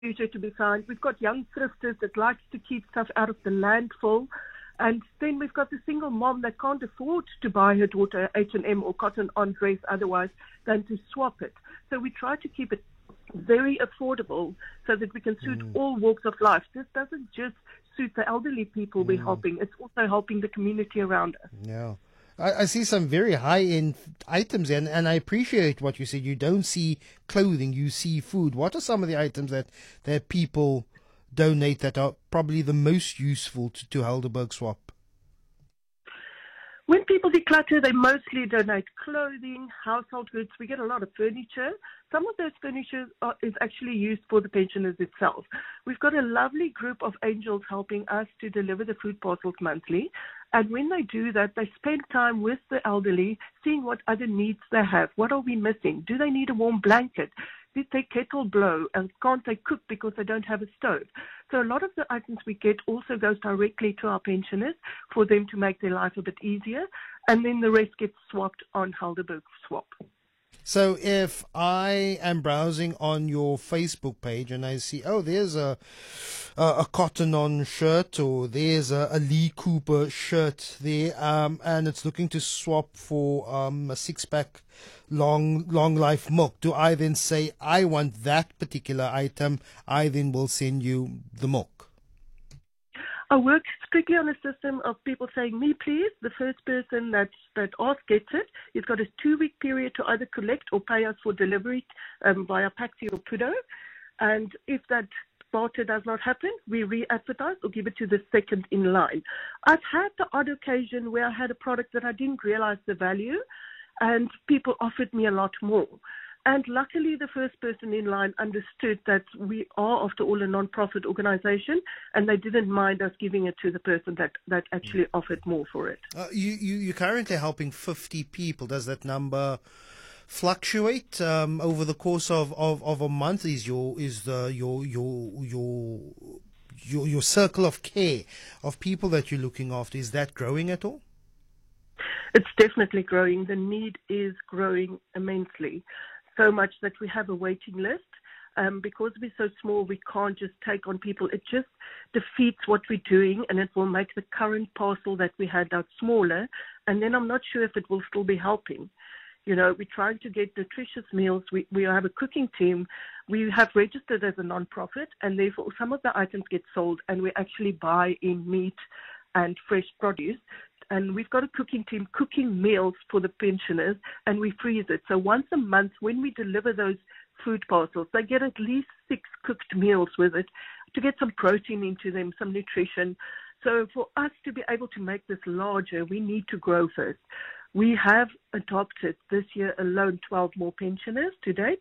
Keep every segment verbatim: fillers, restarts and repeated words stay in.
future to be found. We've got young thrifters that likes to keep stuff out of the landfill. And then we've got the single mom that can't afford to buy her daughter H and M or Cotton On dress otherwise than to swap it. So we try to keep it very affordable so that we can suit mm. all walks of life. This doesn't just suit the elderly people mm. we're helping. It's also helping the community around us. Yeah. I, I see some very high-end items, and, and I appreciate what you said. You don't see clothing, you see food. What are some of the items that, that people donate that are probably the most useful to, to Helderberg Swap? When people declutter, they mostly donate clothing, household goods. We get a lot of furniture. Some of those furniture are, is actually used for the pensioners itself. We've got a lovely group of angels helping us to deliver the food parcels monthly. And when they do that, they spend time with the elderly, seeing what other needs they have. What are we missing? Do they need a warm blanket? Did their kettle blow? And can't they cook because they don't have a stove? So a lot of the items we get also goes directly to our pensioners for them to make their life a bit easier. And then the rest gets swapped on Helderberg Swap. So if I am browsing on your Facebook page and I see, oh, there's a a, a Cotton On shirt, or there's a, a Lee Cooper shirt there, um, and it's looking to swap for um, a six-pack long long life milk, do I then say, I want that particular item, I then will send you the milk? I work strictly on a system of people saying, me please, the first person that, that asks gets it. He's got a two-week period to either collect or pay us for delivery um, via Paxi or Pudo. And if that barter does not happen, we re-advertise or give it to the second in line. I've had the odd occasion where I had a product that I didn't realize the value, and people offered me a lot more. And luckily, the first person in line understood that we are, after all, a non-profit organization, and they didn't mind us giving it to the person that, that actually offered more for it. Uh, you, you, you're currently helping fifty people. Does that number fluctuate um, over the course of, of, of a month? Is your is the your your your your your circle of care of people that you're looking after, is that growing at all? It's definitely growing. The need is growing immensely. So much that we have a waiting list. Um, because we're so small, we can't just take on people. It just defeats what we're doing, and it will make the current parcel that we had out smaller. And then I'm not sure if it will still be helping. You know, we're trying to get nutritious meals. We, we have a cooking team. We have registered as a non-profit, and therefore some of the items get sold, and we actually buy in meat and fresh produce. And we've got a cooking team cooking meals for the pensioners, and we freeze it. So once a month, when we deliver those food parcels, they get at least six cooked meals with it to get some protein into them, some nutrition. So for us to be able to make this larger, we need to grow first. We have adopted this year alone twelve more pensioners to date.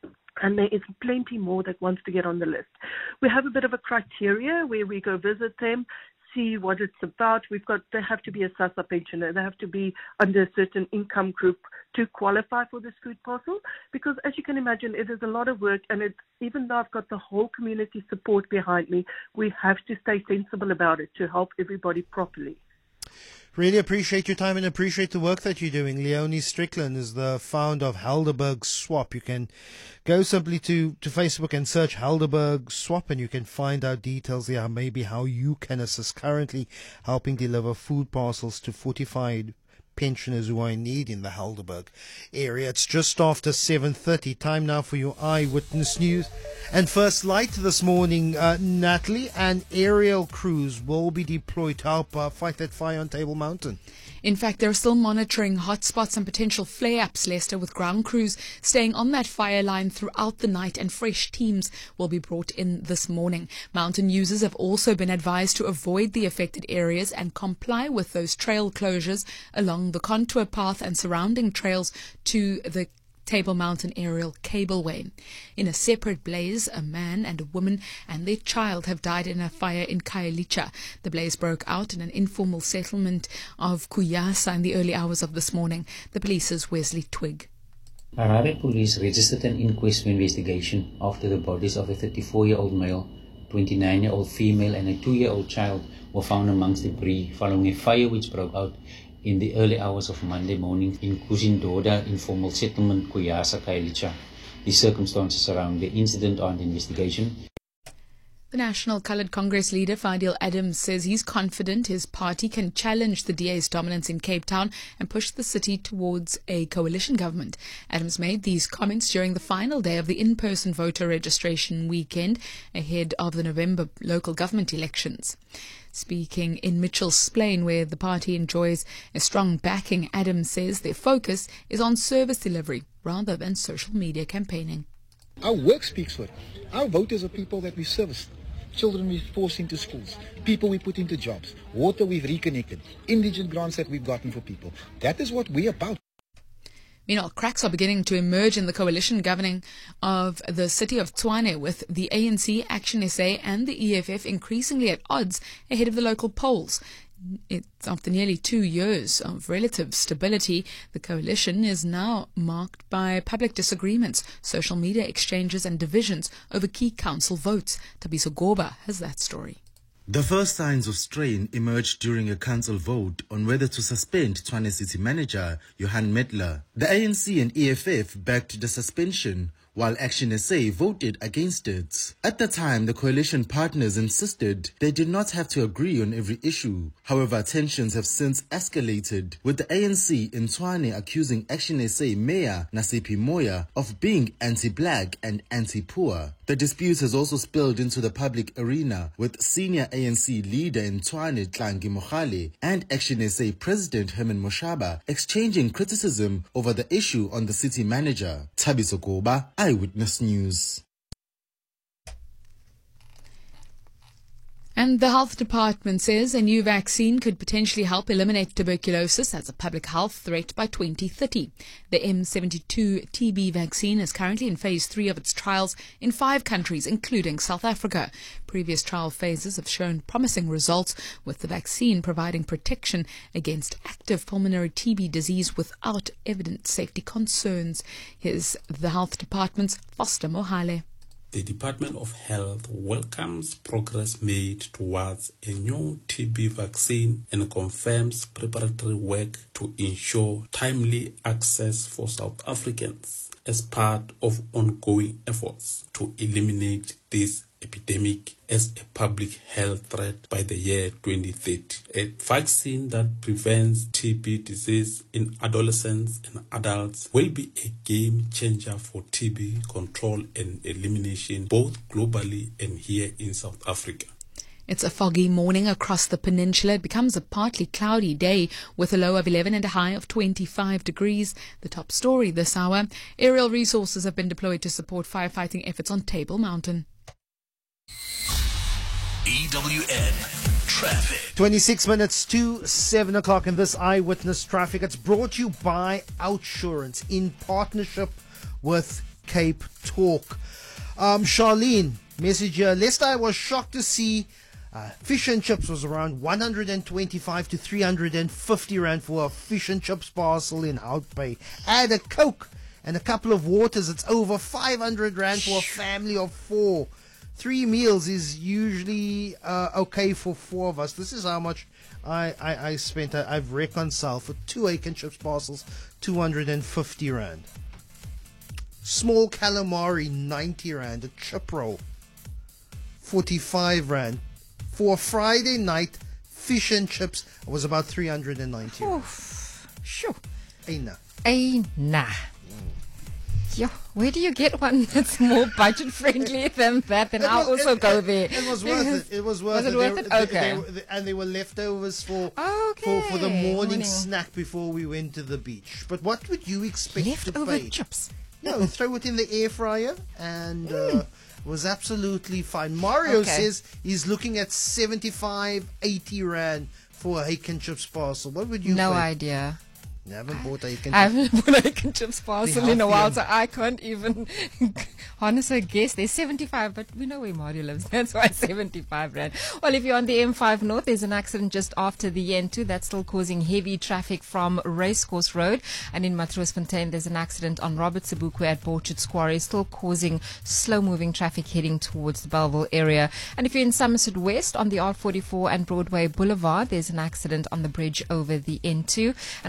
And there is plenty more that wants to get on the list. We have a bit of a criteria where we go visit them, see what it's about. We've got, they have to be a SASSA pensioner. They have to be under a certain income group to qualify for this food parcel. Because as you can imagine, it is a lot of work. And it's, even though I've got the whole community support behind me, we have to stay sensible about it to help everybody properly. Really appreciate your time and appreciate the work that you're doing. Leonie Strickland is the founder of Helderberg Swap. You can go simply to, to Facebook and search Helderberg Swap, and you can find out details there, maybe how you can assist, currently helping deliver food parcels to fortified pensioners who are in need in the Helderberg area. It's just after seven thirty. Time now for your Eyewitness News. And first light this morning, uh, Natalie, and aerial crews will be deployed to help uh, fight that fire on Table Mountain. In fact, they're still monitoring hotspots and potential flare-ups, Lester, with ground crews staying on that fire line throughout the night, and fresh teams will be brought in this morning. Mountain users have also been advised to avoid the affected areas and comply with those trail closures along the contour path and surrounding trails to the Table Mountain Aerial Cableway. In a separate blaze, a man and a woman and their child have died in a fire in Khayelitsha. The blaze broke out in an informal settlement of Kuyasa in the early hours of this morning. The police's Wesley Twig. Harare police registered an inquest for investigation after the bodies of a thirty-four-year-old male, twenty-nine-year-old female and a two-year-old child were found amongst debris following a fire which broke out in the early hours of Monday morning in Kuzindoda informal settlement Kuyasa, Khayelitsha. The circumstances around the incident are under investigation. The National Coloured Congress leader, Fadil Adams, says he's confident his party can challenge the D A's dominance in Cape Town and push the city towards a coalition government. Adams made these comments during the final day of the in-person voter registration weekend ahead of the November local government elections. Speaking in Mitchell's Plain, where the party enjoys a strong backing, Adams says their focus is on service delivery rather than social media campaigning. Our work speaks for it. Our voters are people that we service. Children we force into schools, people we put into jobs, water we've reconnected, indigent grants that we've gotten for people. That is what we're about. Meanwhile, cracks are beginning to emerge in the coalition governing of the city of Tshwane, with the A N C, Action S A and the E F F increasingly at odds ahead of the local polls. It's after nearly two years of relative stability, the coalition is now marked by public disagreements, social media exchanges and divisions over key council votes. Tabiso Goba has that story. The first signs of strain emerged during a council vote on whether to suspend Tshwane City Manager Johan Medler. The A N C and E F F backed the suspension, while Action S A voted against it. At the time, the coalition partners insisted they did not have to agree on every issue. However, tensions have since escalated, with the A N C in Tshwane accusing Action S A Mayor Nasipi Moya of being anti-black and anti-poor. The dispute has also spilled into the public arena, with senior A N C leader in Tshwane, Tlangi Mohale, and Action S A President Herman Moshaba exchanging criticism over the issue on the city manager. Tabiso Goba, Eyewitness News. And the health department says a new vaccine could potentially help eliminate tuberculosis as a public health threat by twenty thirty. The M seventy-two T B vaccine is currently in phase three of its trials in five countries, including South Africa. Previous trial phases have shown promising results, with the vaccine providing protection against active pulmonary T B disease without evident safety concerns. Here's the health department's Foster Mohale. The Department of Health welcomes progress made towards a new T B vaccine and confirms preparatory work to ensure timely access for South Africans as part of ongoing efforts to eliminate this epidemic as a public health threat by the year twenty thirty. A vaccine that prevents T B disease in adolescents and adults will be a game changer for T B control and elimination, both globally and here in South Africa. It's a foggy morning across the peninsula. It becomes a partly cloudy day with a low of eleven and a high of twenty-five degrees. The top story this hour: aerial resources have been deployed to support firefighting efforts on Table Mountain. E W N Traffic. twenty-six minutes to seven o'clock in this Eyewitness Traffic. It's brought to you by Outsurance in partnership with Cape Talk. Um, Charlene, message here. Lest I was shocked to see uh, fish and chips was around one hundred twenty-five to three hundred fifty rand for a fish and chips parcel in Hout Bay. Add a Coke and a couple of waters. It's over five hundred rand for a family of four. Three meals is usually uh, okay for four of us. This is how much I, I, I spent. I, I've reconciled for two Aiken chips parcels, two hundred fifty rand. Small calamari, ninety rand. A chip roll, forty-five rand. For a Friday night, fish and chips was about three hundred ninety rand. Sure. Aina. Aina. Yo, where do you get one that's more budget friendly than that? Then I'll also it, go it, there. It was worth it. It was worth was it. it. Was it worth they, it? they, Okay. They, they, and they were leftovers for, okay. for for the morning, morning snack before we went to the beach. But what would you expect Leftover to pay? chips. No, throw it in the air fryer and uh, was absolutely fine. Mario Okay. says he's looking at seventy-five, eighty rand for a Aiken chips parcel. What would you No pay? idea. You haven't bought Aiken I chips. haven't bought Aiken chips parcel The in a while, healthy so I can't even honestly guess. There's seventy-five, but we know where Mario lives. That's why seventy-five rand. Well, if you're on the M five North, there's an accident just after the N two that's still causing heavy traffic from Racecourse Road. And in Matroosfontein, there's an accident on Robert Sebukwe at Borchard's Quarry, still causing slow-moving traffic heading towards the Belleville area. And if you're in Somerset West on the R forty-four and Broadway Boulevard, there's an accident on the bridge over the N two. And on the N two,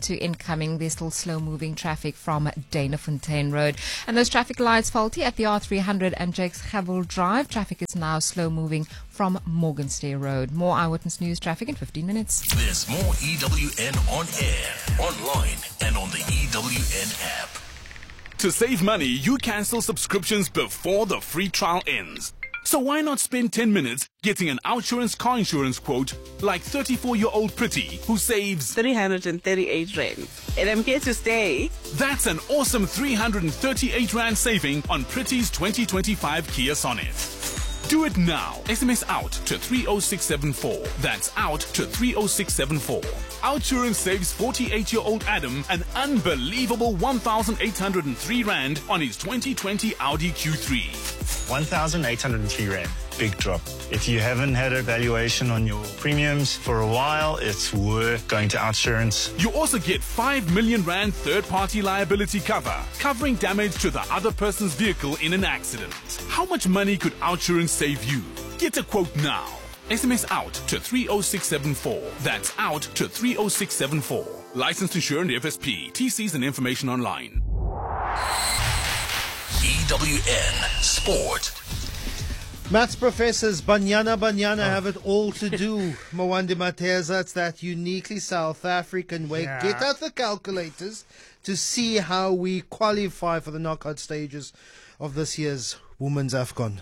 to incoming. There's still slow-moving traffic from Danafontein Road. And those traffic lights faulty at the R three hundred and Jakes Gerwel Drive. Traffic is now slow-moving from Morganstay Road. More Eyewitness News traffic in fifteen minutes. There's more E W N on air, online, and on the E W N app. To save money, you cancel subscriptions before the free trial ends. So why not spend ten minutes getting an OUTsurance car insurance quote like thirty-four-year-old Pretty, who saves three hundred thirty-eight rand. And I'm here to stay. That's an awesome three hundred thirty-eight rand saving on Pretty's twenty twenty-five Kia Sonet. Do it now. S M S out to three oh six seven four. That's out to three oh six seven four. OUTsurance saves forty-eight-year-old Adam an unbelievable one thousand eight hundred three rand on his twenty twenty Audi Q three. one thousand eight hundred three rand. Big drop. If you haven't had a valuation on your premiums for a while, it's worth going to OUTsurance. You also get five million rand third-party liability cover, covering damage to the other person's vehicle in an accident. How much money could OUTsurance save you? Get a quote now. S M S out to three oh six seven four. That's out to three oh six seven four. Licensed insured F S P. T Cs and information online. E W N Sport. Maths professors Banyana Banyana oh. have it all to do. Mwande Mateza, it's that uniquely South African way. Yeah. Get out the calculators to see how we qualify for the knockout stages of this year's Women's AFCON.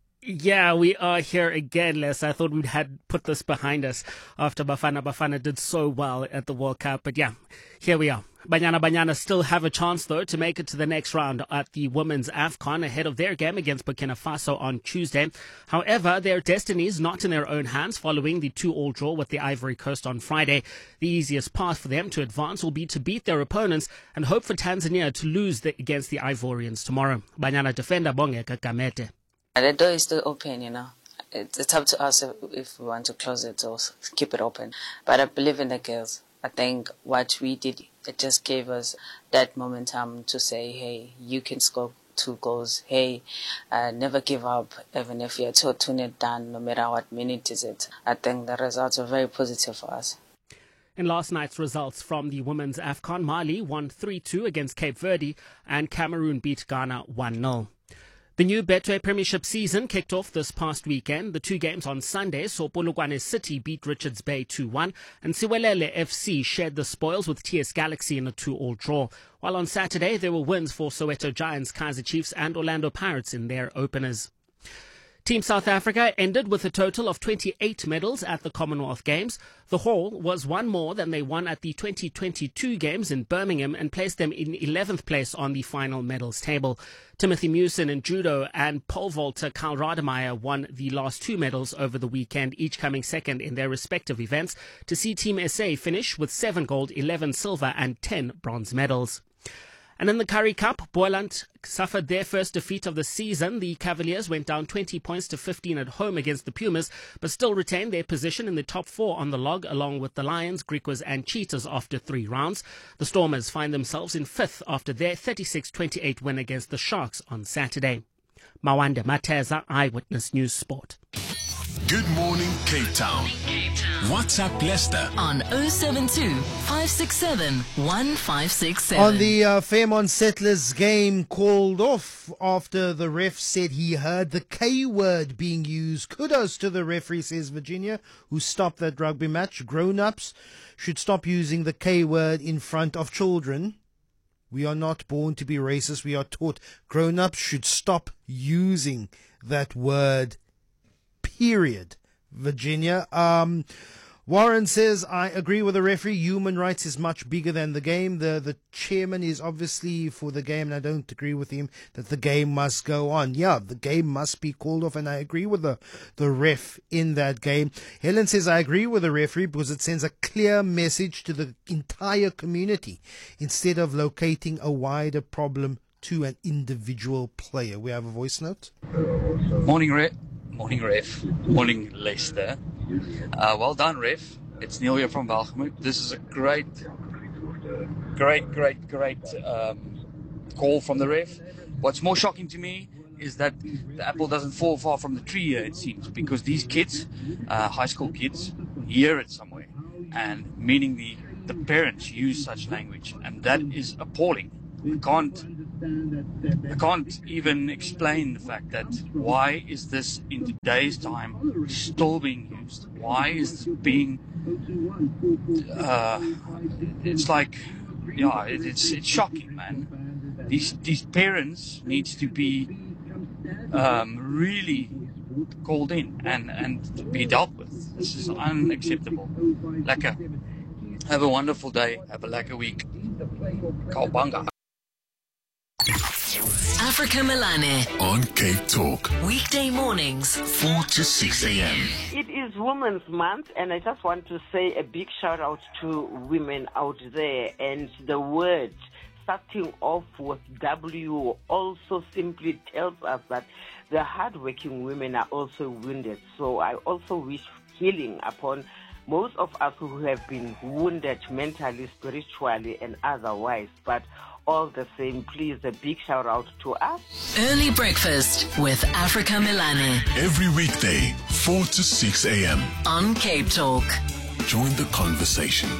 Yeah, we are here again, Les. I thought we'd had put this behind us after Bafana Bafana did so well at the World Cup. But yeah, here we are. Banyana Banyana still have a chance, though, to make it to the next round at the Women's AFCON ahead of their game against Burkina Faso on Tuesday. However, their destiny is not in their own hands following the two-all draw with the Ivory Coast on Friday. The easiest path for them to advance will be to beat their opponents and hope for Tanzania to lose the, against the Ivorians tomorrow. Banyana defender Bongeka Gamete. The door is still open, you know. It's, it's up to us if, if we want to close it or keep it open. But I believe in the girls. I think what we did, it just gave us that momentum to say, hey, you can score two goals. Hey, uh, never give up, even if you're two nil down, no matter what minute is it. I think the results are very positive for us. In last night's results from the Women's AFCON, Mali won three two against Cape Verde and Cameroon beat Ghana one nil. The new Betway Premiership season kicked off this past weekend. The two games on Sunday saw Polokwane City beat Richards Bay two one and Siwelele F C shared the spoils with T S Galaxy in a two-all draw. While on Saturday there were wins for Soweto Giants, Kaizer Chiefs and Orlando Pirates in their openers. Team South Africa ended with a total of twenty-eight medals at the Commonwealth Games. The haul was one more than they won at the twenty twenty-two Games in Birmingham and placed them in eleventh place on the final medals table. Timothy Mewson in judo and pole vaulter Karl Rademeyer won the last two medals over the weekend, each coming second in their respective events, to see Team S A finish with seven gold, eleven silver and ten bronze medals. And in the Currie Cup, Boland suffered their first defeat of the season. The Cavaliers went down twenty points to fifteen at home against the Pumas, but still retained their position in the top four on the log, along with the Lions, Griquas and Cheetahs after three rounds. The Stormers find themselves in fifth after their thirty-six twenty-eight win against the Sharks on Saturday. Mwande Mateza, Eyewitness News Sport. Good morning, Cape Town. WhatsApp Leicester on oh seven two, five six seven, one five six seven. On the uh, Fairmont Settlers game called off after the ref said he heard the K word being used. Kudos to the referee, says Virginia, who stopped that rugby match. Grown-ups should stop using the K word in front of children. We are not born to be racist. We are taught. Grown-ups should stop using that word. Period. Virginia. Um, Warren says, I agree with the referee. Human rights is much bigger than the game. The the chairman is obviously for the game, and I don't agree with him that the game must go on. Yeah, the game must be called off, and I agree with the, the ref in that game. Helen says, I agree with the referee because it sends a clear message to the entire community instead of locating a wider problem to an individual player. We have a voice note. Morning, Ref. Morning, Ref. Morning, Leicester. Uh, well done, Ref. It's Neil here from Welgemoot. This is a great, great, great, great um, call from the ref. What's more shocking to me is that the apple doesn't fall far from the tree here, it seems, because these kids, uh, high school kids, hear it somewhere, and meaning the the parents use such language, and that is appalling. I can't, I can't even explain the fact that why is this in today's time still being used? Why is this being? Uh, it's like, yeah, it, it's it's shocking, man. These these parents need to be um, really called in and and be dealt with. This is unacceptable. Lekker. Have a wonderful day. Have a lekker week. Kaubanga. Africa Melane on Cape Talk. Weekday mornings, four to six a.m. It is Women's Month, and I just want to say a big shout out to women out there. And the word starting off with W also simply tells us that the hardworking women are also wounded. So I also wish healing upon most of us who have been wounded mentally, spiritually, and otherwise. But all the same, please, a big shout out to us. Early breakfast with Africa Melane. Every weekday, four to six a.m. on Cape Talk. Join the conversation.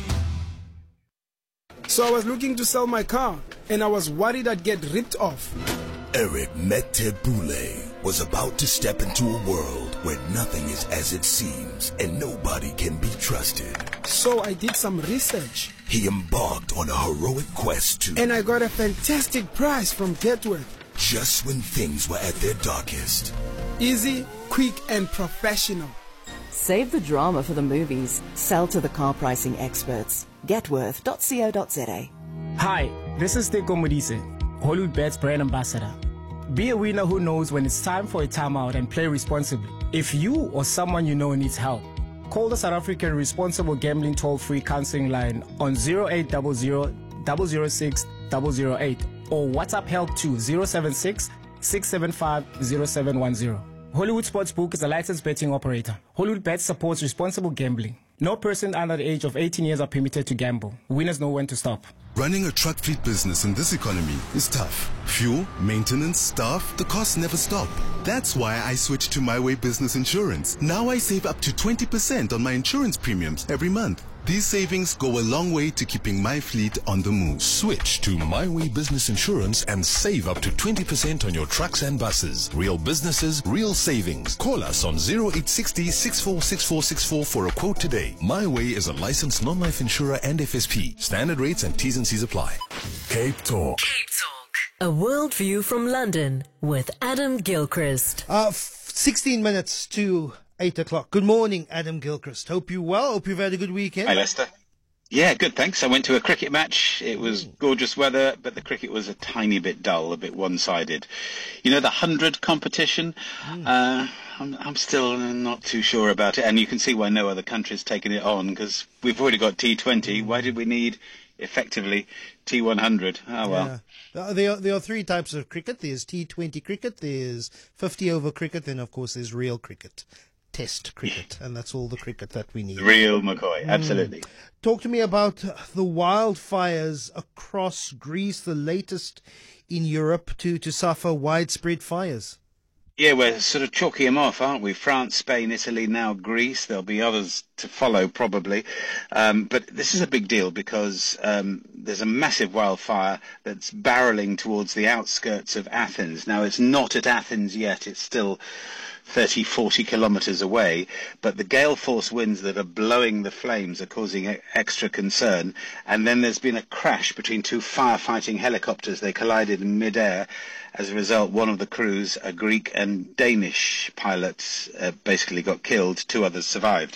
So I was looking to sell my car, and I was worried I'd get ripped off. Eric Metebule was about to step into a world where nothing is as it seems and nobody can be trusted. So I did some research. He embarked on a heroic quest to... And I got a fantastic price from Getworth. Just when things were at their darkest. Easy, quick, and professional. Save the drama for the movies. Sell to the car pricing experts. Getworth dot co dot za. Hi, this is Teko Modise, Hollywood Bet's brand ambassador. Be a winner who knows when it's time for a timeout and play responsibly. If you or someone you know needs help, call the South African Responsible Gambling Toll-Free Counseling Line on zero eight zero zero, zero zero six, zero zero eight or WhatsApp help to zero seven six, six seven five, zero seven one zero. Hollywood Sportsbook is a licensed betting operator. Hollywood Bet supports responsible gambling. No person under the age of eighteen years are permitted to gamble. Winners know when to stop. Running a truck fleet business in this economy is tough. Fuel, maintenance, staff, the costs never stop. That's why I switched to My Way Business Insurance. Now I save up to twenty percent on my insurance premiums every month. These savings go a long way to keeping my fleet on the move. Switch to My Way Business Insurance and save up to twenty percent on your trucks and buses. Real businesses, real savings. Call us on zero eight six zero, six four six four six four for a quote today. My Way is a licensed non-life insurer and F S P. Standard rates and T's and C's apply. Cape Talk. Cape Talk. A world view from London with Adam Gilchrist. Uh, f- sixteen minutes to eight o'clock. Good morning, Adam Gilchrist. Hope you're well. Hope you've had a good weekend. Hi, Lester. Yeah, good, thanks. I went to a cricket match. It was gorgeous weather, but the cricket was a tiny bit dull, a bit one-sided. You know, the hundred competition? Mm. Uh, I'm, I'm still not too sure about it, and you can see why no other country's taken it on, because we've already got T twenty. Why did we need, effectively, T one hundred? Oh, well. Yeah. There are, there are three types of cricket. There's T twenty cricket, there's fifty over cricket, then, of course, there's real cricket. Test cricket, and that's all the cricket that we need. Real McCoy, absolutely. Mm. Talk to me about the wildfires across Greece, the latest in Europe to, to suffer widespread fires. Yeah, we're sort of chalking them off, aren't we? France, Spain, Italy, now Greece. There'll be others to follow, probably. Um, but this is a big deal because um, there's a massive wildfire that's barreling towards the outskirts of Athens. Now, it's not at Athens yet. It's still thirty, forty kilometres away, but the gale force winds that are blowing the flames are causing extra concern. And then there's been a crash between two firefighting helicopters. They collided in midair. As a result, one of the crews, a Greek and Danish pilots, uh, basically got killed. Two others survived.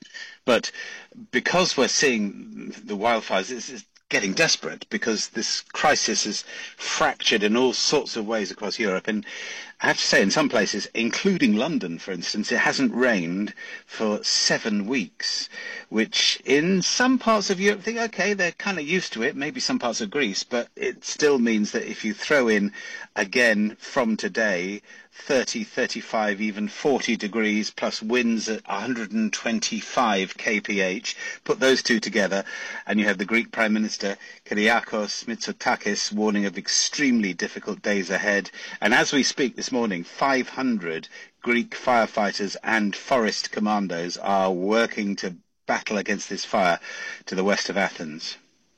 But because we're seeing the wildfires, it's, it's getting desperate because this crisis is fractured in all sorts of ways across Europe. And I have to say, in some places, including London, for instance, it hasn't rained for seven weeks, which in some parts of Europe think, okay, they're kind of used to it, maybe some parts of Greece, but it still means that if you throw in, again, from today, thirty, thirty-five, even forty degrees, plus winds at one hundred twenty-five kph. Put those two together, and you have the Greek Prime Minister, Kyriakos Mitsotakis, warning of extremely difficult days ahead. And as we speak this morning, five hundred Greek firefighters and forest commandos are working to battle against this fire to the west of Athens.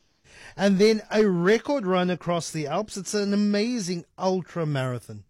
And then a record run across the Alps. It's an amazing ultra marathon.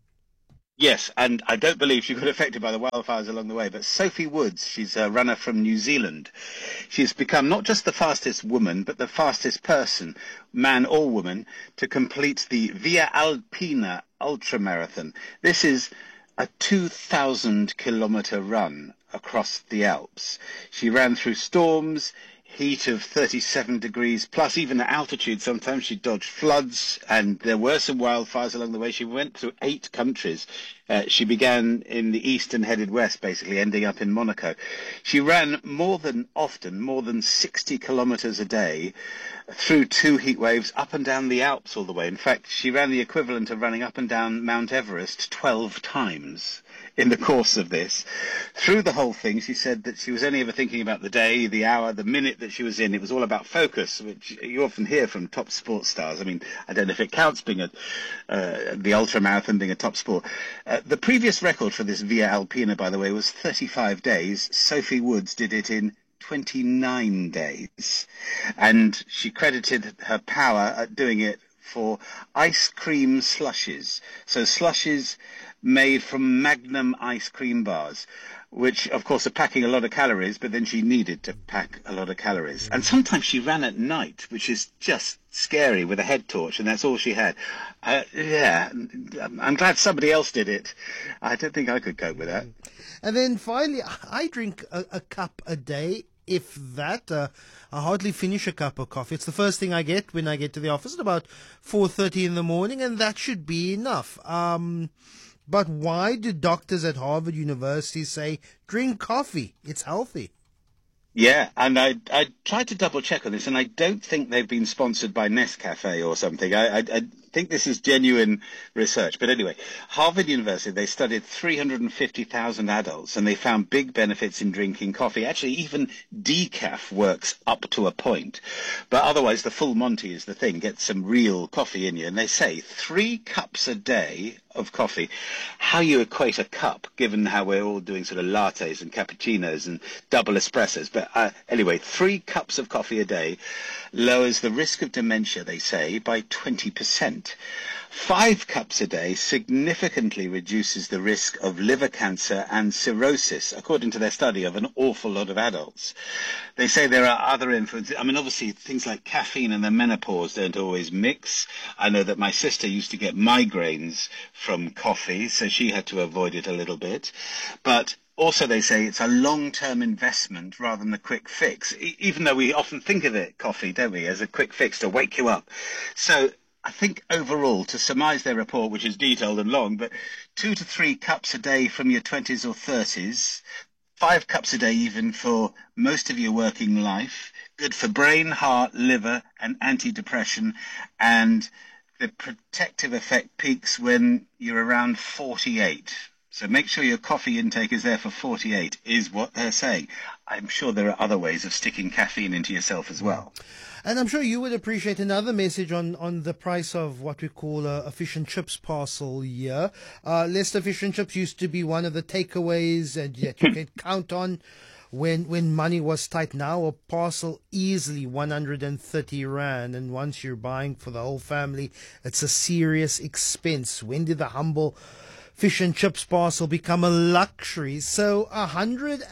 Yes, and I don't believe she got affected by the wildfires along the way, but Sophie Woods, she's a runner from New Zealand. She's become not just the fastest woman, but the fastest person, man or woman, to complete the Via Alpina ultramarathon. This is a two thousand kilometre run across the Alps. She ran through storms, heat of thirty-seven degrees, plus even at altitude sometimes she dodged floods, and there were some wildfires along the way. She went through eight countries. Uh, she began in the east and headed west, basically, ending up in Monaco. She ran more than often, more than sixty kilometres a day, through two heat waves, up and down the Alps all the way. In fact, she ran the equivalent of running up and down Mount Everest twelve times in the course of this. Through the whole thing, she said that she was only ever thinking about the day, the hour, the minute that she was in. It was all about focus, which you often hear from top sports stars. I mean, I don't know if it counts being a uh, the ultramarathon being a top sport. Uh, the previous record for this Via Alpina, by the way, was thirty-five days. Sophie Woods did it in twenty-nine days. And she credited her power at doing it for ice cream slushes. So slushes made from Magnum ice cream bars, which of course are packing a lot of calories, but then she needed to pack a lot of calories. And sometimes she ran at night, which is just scary, with a head torch, and that's all she had. Uh, yeah, I'm glad somebody else did it. I don't think I could cope with that. And then finally, I drink a, a cup a day, if that. Uh, I hardly finish a cup of coffee. It's the first thing I get when I get to the office at about four thirty in the morning, and that should be enough. Um... But why do doctors at Harvard University say, drink coffee, it's healthy? Yeah, and I I tried to double check on this, and I don't think they've been sponsored by Nescafe or something. I, I, I think this is genuine research. But anyway, Harvard University, they studied three hundred fifty thousand adults, and they found big benefits in drinking coffee. Actually, even decaf works up to a point. But otherwise, the full Monty is the thing. Get some real coffee in you. And they say three cups a day of coffee. How you equate a cup, given how we're all doing sort of lattes and cappuccinos and double espressos. But uh, anyway, three cups of coffee a day lowers the risk of dementia, they say, by twenty percent. Five cups a day significantly reduces the risk of liver cancer and cirrhosis, according to their study of an awful lot of adults. They say there are other influences. I mean, obviously, things like caffeine and the menopause don't always mix. I know that my sister used to get migraines from coffee, so she had to avoid it a little bit. But also, they say it's a long-term investment rather than a quick fix, e- even though we often think of it, coffee, don't we, as a quick fix to wake you up. So I think overall, to surmise their report, which is detailed and long, but two to three cups a day from your twenties or thirties, five cups a day even for most of your working life, good for brain, heart, liver, and anti-depression, and the protective effect peaks when you're around forty-eight. So make sure your coffee intake is there for forty-eight, is what they're saying. I'm sure there are other ways of sticking caffeine into yourself as well. And I'm sure you would appreciate another message on, on the price of what we call a, a fish and chips parcel here. Uh, Leicester Fish and Chips used to be one of the takeaways and yet you can count on when when money was tight. Now a parcel easily one hundred thirty rand, and once you're buying for the whole family, it's a serious expense. When did the humble fish and chips parcel become a luxury? So one hundred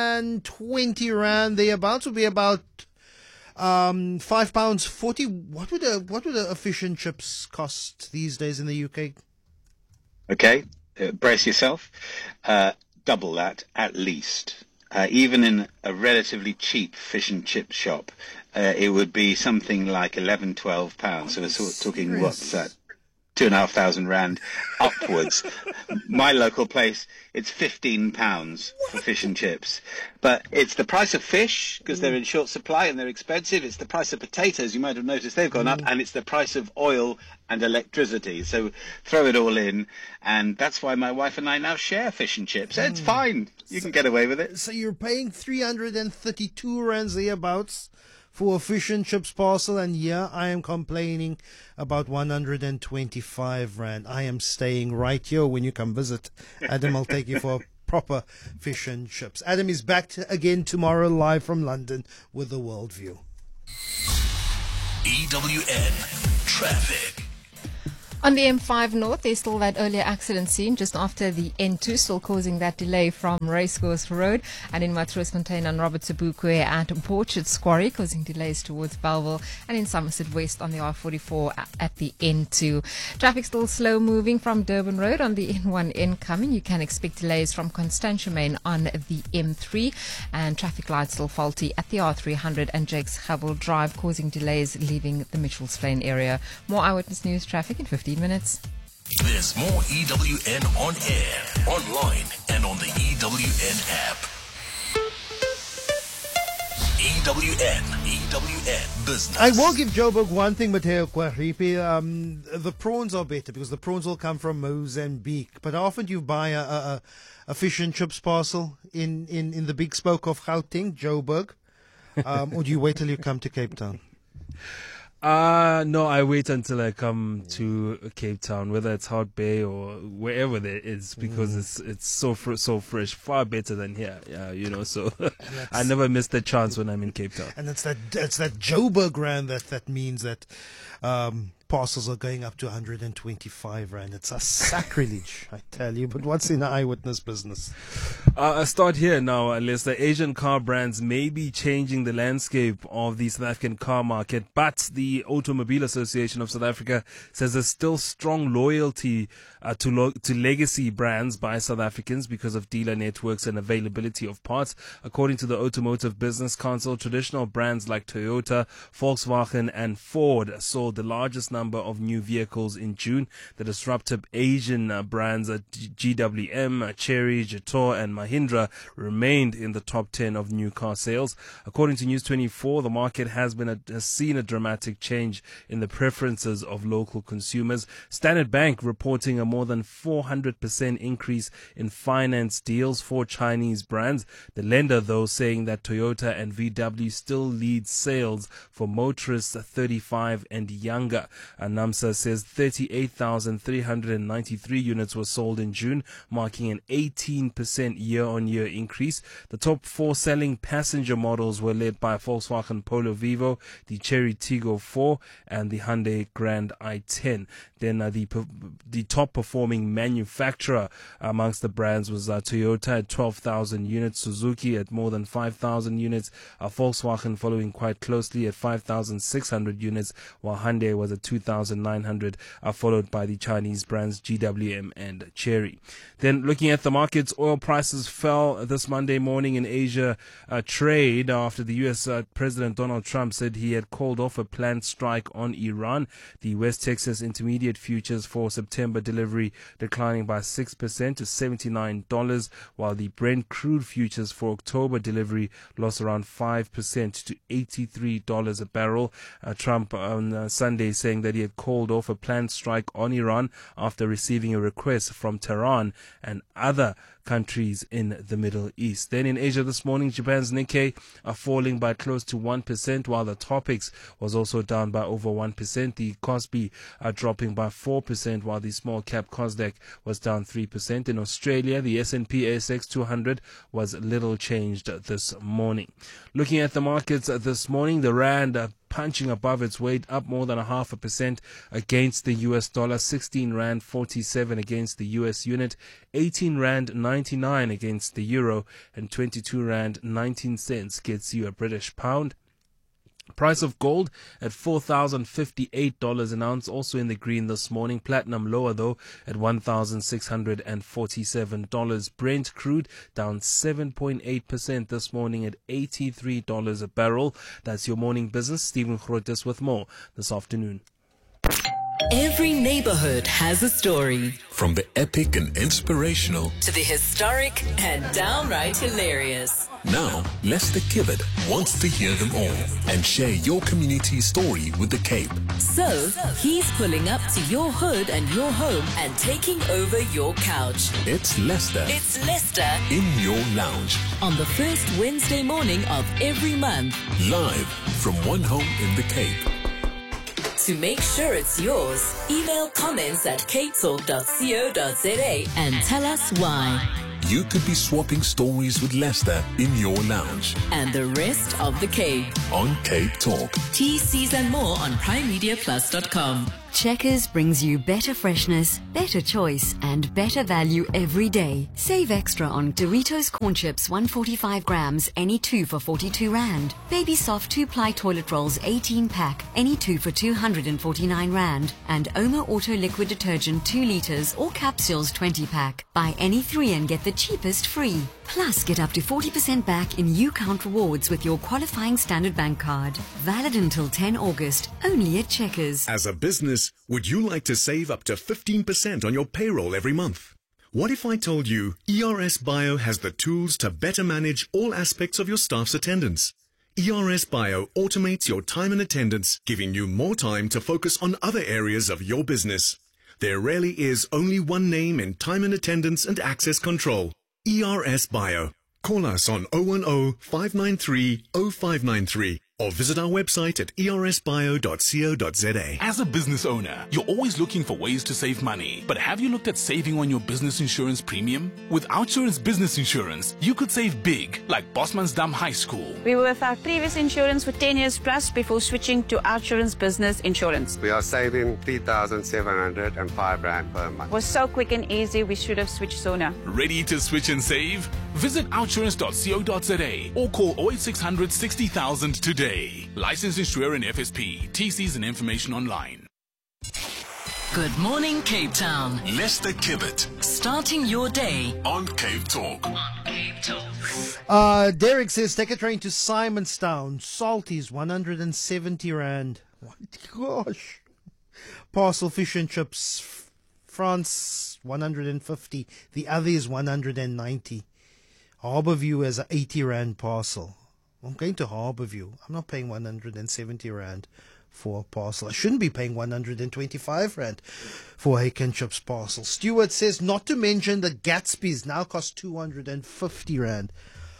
twenty rand thereabouts would be about um, five pounds forty. What would a what would a fish and chips cost these days in the U K? Okay, uh, brace yourself. Uh, double that at least. Uh, even in a relatively cheap fish and chip shop, uh, it would be something like eleven, twelve pounds. So we're sort of talking, what's that? Two and a half thousand rand upwards. My local place, it's fifteen pounds for fish and chips. But it's the price of fish, because they're in short supply and they're expensive. It's the price of potatoes, you might have noticed they've gone up, and it's the price of oil and electricity. So throw it all in, and that's why my wife and I now share fish and chips. It's fine. You can get away with it. So you're paying three hundred thirty-two rands thereabouts for a fish and chips parcel, and yeah, I am complaining about one hundred twenty-five rand. I am staying right here when you come visit. Adam, I'll take you for proper fish and chips. Adam is back to, again tomorrow live from London with the World View. E W N Traffic. On the M five North, there's still that earlier accident scene just after the N two, still causing that delay from Racecourse Road, and in Matroosfontein on Robert Sobukwe at Porchard Quarry, causing delays towards Bellville, and in Somerset West on the R forty-four at the N two. Traffic still slow moving from Durban Road on the N one incoming. You can expect delays from Constantia Main on the M three, and traffic lights still faulty at the R three hundred and Jakes Havel Drive, causing delays leaving the Mitchells Plain area. More Eyewitness News traffic in fifteen minutes. There's more E W N on air, online, and on the E W N app. E W N, E W N Business. I will give Joburg one thing, Mateo Kwaripi. Um, the prawns are better because the prawns will come from Mozambique. But how often do you buy a, a, a fish and chips parcel in, in, in the big spoke of Gauteng, Joburg? Um, or do you wait till you come to Cape Town? Uh, no, I wait until I come to Cape Town, whether it's Hout Bay or wherever there is, because mm. it's it's so fr- so fresh, far better than here. Yeah, you know, so I never miss the chance when I'm in Cape Town. And it's that it's that Joburg rand that that means that um, parcels are going up to one hundred twenty-five rand. It's a sacrilege, I tell you. But what's in the Eyewitness business? Uh, I start here now, unless the Asian car brands may be changing the landscape of the South African car market, but the Automobile Association of South Africa says there's still strong loyalty uh, to lo- to legacy brands by South Africans because of dealer networks and availability of parts. According to the Automotive Business Council, traditional brands like Toyota, Volkswagen and Ford sold the largest number of new vehicles in June. The disruptive Asian uh, brands uh, G W M, uh, Chery, Jator and Mahindra remained in the top ten of new car sales. According to News twenty-four, the market has been a, has seen a dramatic change in the preferences of local consumers. Standard Bank reporting a more than four hundred percent increase in finance deals for Chinese brands. The lender, though, saying that Toyota and V W still lead sales for motorists thirty-five and younger. And NAMSA says thirty-eight thousand three hundred ninety-three units were sold in June, marking an eighteen percent year-on-year increase. The top four selling passenger models were led by Volkswagen Polo Vivo, the Chery Tiggo four, and the Hyundai Grand i ten. Then uh, the the top performing manufacturer amongst the brands was uh, Toyota at twelve thousand units, Suzuki at more than five thousand units, uh, Volkswagen following quite closely at five thousand six hundred units, while Hyundai was at two thousand nine hundred, uh, followed by the Chinese brands G W M and Chery. Then looking at the markets, oil prices fell this Monday morning in Asia uh, trade after the U S uh, President Donald Trump said he had called off a planned strike on Iran. The West Texas Intermediate futures for September delivery declining by six percent to seventy-nine dollars, while the Brent crude futures for October delivery lost around five percent to eighty-three dollars a barrel. Uh, Trump on uh, Sunday saying that he had called off a planned strike on Iran after receiving a request from Tehran and other countries in the Middle East. Then in Asia this morning, Japan's Nikkei are falling by close to one percent, while the Topix was also down by over one percent. The Kospi are dropping by four percent, while the small cap Kosdaq was down three percent. In Australia, the S and P A S X two hundred was little changed this morning. Looking at the markets this morning, the Rand uh, punching above its weight, up more than a half a percent against the U S dollar, sixteen rand forty-seven against the U S unit, eighteen rand ninety-nine against the euro, and twenty-two rand nineteen cents gets you a British pound. Price of gold at four thousand fifty-eight dollars an ounce, also in the green this morning. Platinum lower though at one thousand six hundred forty-seven dollars. Brent crude down seven point eight percent this morning at eighty-three dollars a barrel. That's your morning business. Stephen Grotes with more this afternoon. Every neighborhood has a story. From the epic and inspirational to the historic and downright hilarious. Now, Lester Kibbard wants to hear them all and share your community's story with the Cape. So, he's pulling up to your hood and your home and taking over your couch. It's Lester. It's Lester in your lounge. On the first Wednesday morning of every month. Live from one home in the Cape. To make sure it's yours, email comments at cape talk dot co dot za and tell us why. you could be swapping stories with Lester in your lounge. And the rest of the Cape. On Cape Talk. T Cs and more on prime media plus dot com. Checkers brings you better freshness, better choice, and better value every day. Save extra on Doritos corn chips, one hundred forty-five grams, any two for forty-two rand. Baby Soft two-ply toilet rolls, eighteen pack, any two for two hundred forty-nine rand. And Oma Auto liquid detergent, two liters, or capsules, twenty pack. Buy any three and get the cheapest free. Plus, get up to forty percent back in U-Count rewards with your qualifying Standard Bank card. Valid until ten August, only at Checkers. As a business, would you like to save up to fifteen percent on your payroll every month? What if I told you E R S Bio has the tools to better manage all aspects of your staff's attendance? E R S Bio automates your time and attendance, giving you more time to focus on other areas of your business. There rarely is only one name in time and attendance and access control. E R S Bio. Call us on zero one zero, five nine three, zero five nine three or visit our website at e r s bio dot co dot z a. As a business owner, you're always looking for ways to save money. But have you looked at saving on your business insurance premium? With OUTsurance Business Insurance, you could save big, like Bosmansdam High School. We were with our previous insurance for ten years plus before switching to OUTsurance Business Insurance. We are saving three thousand seven hundred five rand per month. It was so quick and easy, we should have switched sooner. Ready to switch and save? Visit outsurance dot co dot z a or call zero eight six hundred sixty thousand today. Licensed insurer and F S P. T Cs and information online. Good morning, Cape Town. Lester Kibbet. Starting your day on Cape Talk. On Cape Talk. Uh, Derek says, take a train to Simonstown. Salties, one hundred seventy rand. What? Gosh. Parcel fish and chips. France, one hundred fifty. The other is one hundred ninety. Harbourview has an eighty rand parcel. I'm going to Harbourview. I'm not paying one hundred seventy rand for a parcel. I shouldn't be paying one hundred twenty-five rand for a Hake and Chips parcel. Stuart says, not to mention the Gatsby's now cost two hundred fifty rand.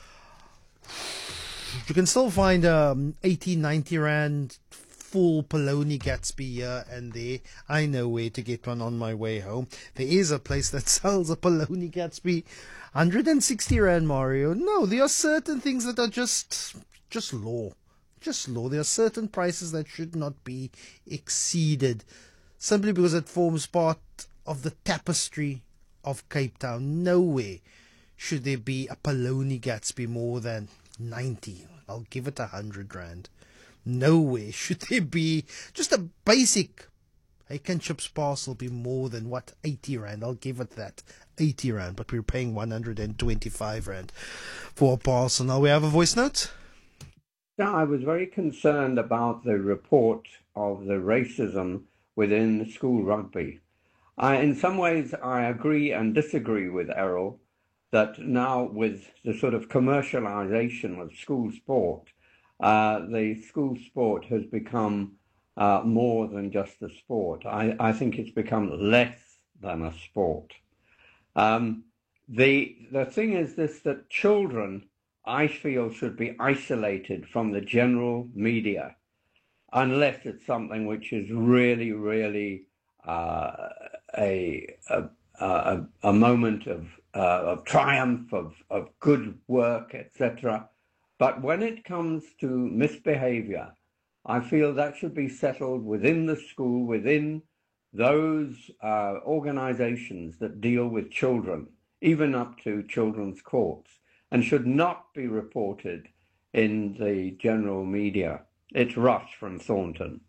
You can still find um, eighty, ninety rand full Poloni Gatsby here and there. I know where to get one on my way home. There is a place that sells a Poloni Gatsby. one hundred sixty rand, Mario. No, there are certain things that are just just law. Just law. There are certain prices that should not be exceeded simply because it forms part of the tapestry of Cape Town. Nowhere should there be a Poloni Gatsby more than ninety. I'll give it a hundred rand. Nowhere should there be just a basic Hake and Chips parcel be more than, what, eighty rand. I'll give it that, eighty rand, but we're paying one hundred twenty-five rand for a parcel. Now we have a voice note. Yeah, I was very concerned about the report of the racism within school rugby. I, in some ways, I agree and disagree with Errol that now with the sort of commercialization of school sport, uh, the school sport has become uh, more than just a sport. I, I think it's become less than a sport. Um, the, the thing is this, that children, I feel, should be isolated from the general media unless it's something which is really, really uh, a, a, a, a moment of, uh, of triumph, of, of good work, et cetera. But when it comes to misbehavior, I feel that should be settled within the school, within those uh, organizations that deal with children, even up to children's courts, and should not be reported in the general media. It's Russ from Thornton.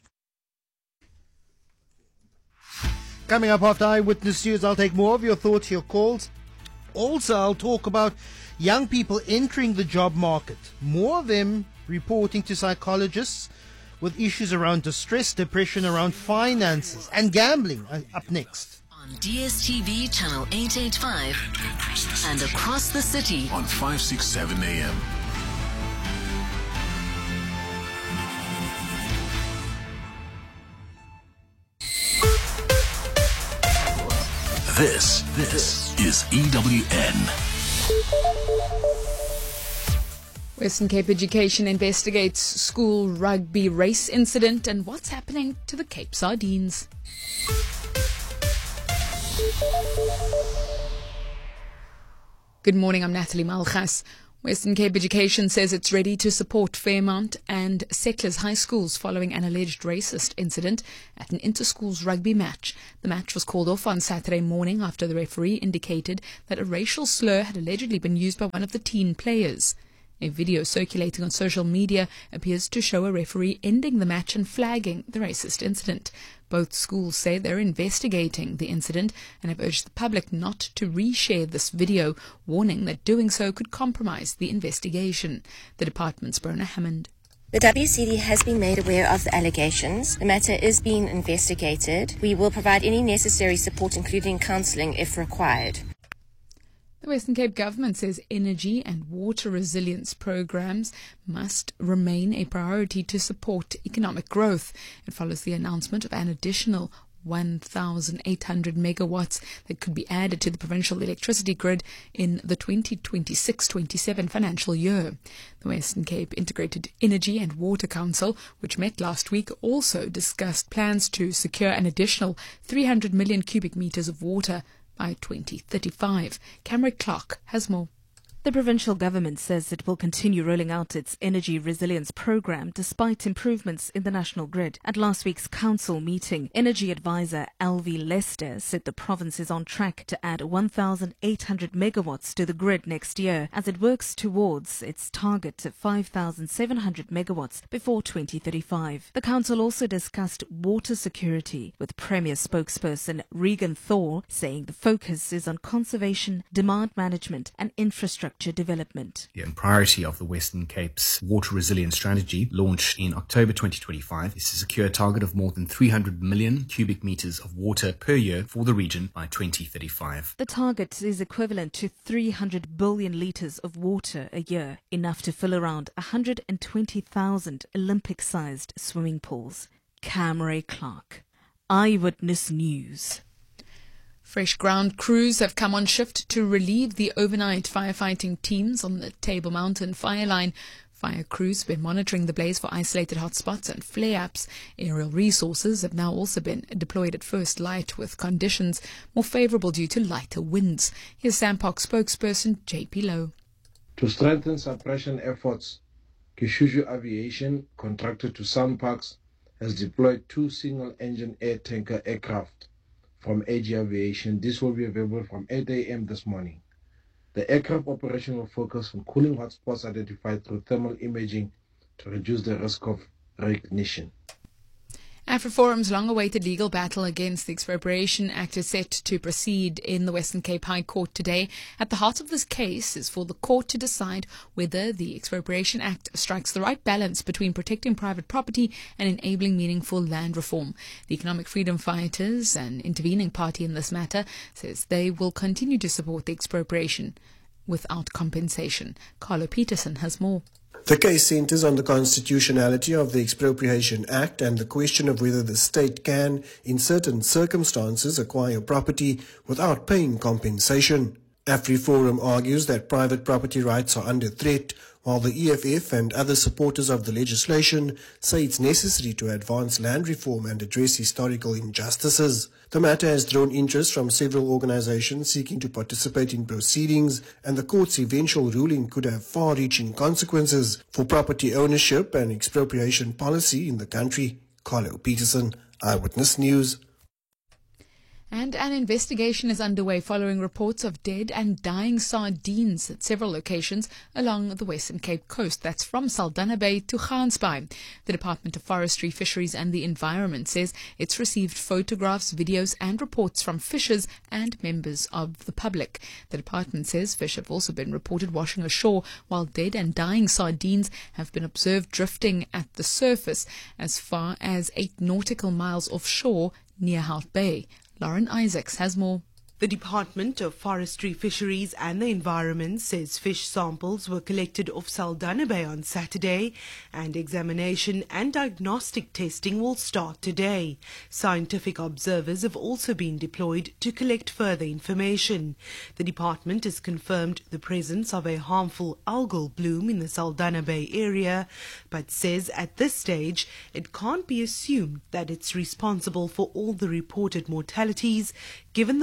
Coming up after Eyewitness News, I'll take more of your thoughts, your calls. Also, I'll talk about young people entering the job market. More of them reporting to psychologists with issues around distress, depression, around finances, and gambling. Uh, up next. On D S T V channel eight eighty-five and across the city on five sixty-seven A M. This, this is E W N. Western Cape Education investigates school rugby race incident and what's happening to the Cape Sardines. Good morning, I'm Natalie Malchas. Western Cape Education says it's ready to support Fairmount and Settlers High Schools following an alleged racist incident at an inter-schools rugby match. The match was called off on Saturday morning after the referee indicated that a racial slur had allegedly been used by one of the teen players. A video circulating on social media appears to show a referee ending the match and flagging the racist incident. Both schools say they're investigating the incident and have urged the public not to reshare this video, warning that doing so could compromise the investigation. The department's Brona Hammond. The W C D has been made aware of the allegations. The matter is being investigated. We will provide any necessary support, including counselling if required. The Western Cape government says energy and water resilience programs must remain a priority to support economic growth. It follows the announcement of an additional one thousand eight hundred megawatts that could be added to the provincial electricity grid in the twenty twenty-six twenty-seven financial year. The Western Cape Integrated Energy and Water Council, which met last week, also discussed plans to secure an additional three hundred million cubic meters of water by twenty thirty-five. Cameron Clark has more. The provincial government says it will continue rolling out its energy resilience program despite improvements in the national grid. At last week's council meeting, energy advisor Alvi Lester said the province is on track to add one thousand eight hundred megawatts to the grid next year as it works towards its target of five thousand seven hundred megawatts before twenty thirty-five. The council also discussed water security, with Premier spokesperson Regan Thor saying the focus is on conservation, demand management and infrastructure development. The priority of the Western Cape's water resilience strategy, launched in October twenty twenty-five, is to secure a target of more than three hundred million cubic meters of water per year for the region by twenty thirty-five. The target is equivalent to three hundred billion litres of water a year, enough to fill around one hundred twenty thousand Olympic-sized swimming pools. Cameron Clark, Eyewitness News. Fresh ground crews have come on shift to relieve the overnight firefighting teams on the Table Mountain fire line. Fire crews have been monitoring the blaze for isolated hotspots and flare-ups. Aerial resources have now also been deployed at first light, with conditions more favourable due to lighter winds. Here's SAMPOC spokesperson J P Lowe. To strengthen suppression efforts, Kishushu Aviation, contracted to SAMPOC, has deployed two single-engine air tanker aircraft from A G Aviation. This will be available from eight a.m. this morning. The aircraft operation will focus on cooling hotspots identified through thermal imaging to reduce the risk of reignition. AfriForum's long-awaited legal battle against the Expropriation Act is set to proceed in the Western Cape High Court today. At the heart of this case is for the court to decide whether the Expropriation Act strikes the right balance between protecting private property and enabling meaningful land reform. The Economic Freedom Fighters, an intervening party in this matter, says they will continue to support the expropriation without compensation. Carlo Peterson has more. The case centres on the constitutionality of the Expropriation Act and the question of whether the state can, in certain circumstances, acquire property without paying compensation. AfriForum argues that private property rights are under threat, while the E F F and other supporters of the legislation say it's necessary to advance land reform and address historical injustices. The matter has drawn interest from several organizations seeking to participate in proceedings, and the court's eventual ruling could have far-reaching consequences for property ownership and expropriation policy in the country. Carlo Peterson, Eyewitness News. And an investigation is underway following reports of dead and dying sardines at several locations along the Western Cape coast. That's from Saldanha Bay to Gansbaai. The Department of Forestry, Fisheries and the Environment says it's received photographs, videos and reports from fishers and members of the public. The department says fish have also been reported washing ashore, while dead and dying sardines have been observed drifting at the surface as far as eight nautical miles offshore near Hout Bay. Lauren Isaacs has more. The Department of Forestry, Fisheries and the Environment says fish samples were collected off Saldanha Bay on Saturday and examination and diagnostic testing will start today. Scientific observers have also been deployed to collect further information. The department has confirmed the presence of a harmful algal bloom in the Saldanha Bay area, but says at this stage it can't be assumed that it's responsible for all the reported mortalities given the wide